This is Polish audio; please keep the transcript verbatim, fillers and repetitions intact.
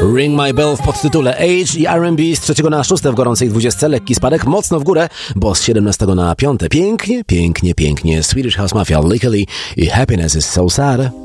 Ring My Bell w podtytule Age i R and B z trzeciego na szóste w gorącej dwudziestce. Lekki spadek, mocno w górę, bo z siedemnastego na piąte. Pięknie, pięknie, pięknie. Swedish House Mafia, Legally i Happiness is So Sad.